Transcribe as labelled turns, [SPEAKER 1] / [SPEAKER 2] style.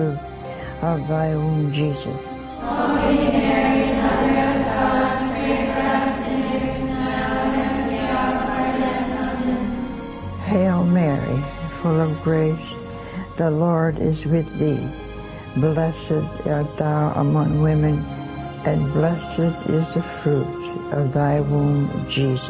[SPEAKER 1] of thy womb, Jesus.
[SPEAKER 2] Holy Mary, Mother of God, pray for us sinners now and at the hour of our death. Amen.
[SPEAKER 1] Hail Mary, full of grace, the Lord is with thee. Blessed art thou among women, and blessed is the fruit of thy womb, Jesus.